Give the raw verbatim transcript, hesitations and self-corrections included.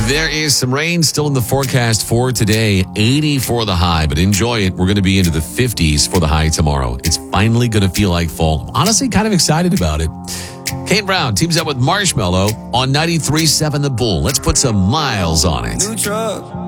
There is some rain still in the forecast for today. eighty for the high, but enjoy it. We're going to be into the fifties for the high tomorrow. It's finally going to feel like fall. Honestly, kind of excited about it. Kane Brown teams up with Marshmello on ninety-three point seven The Bull. Let's put some miles on it. New truck.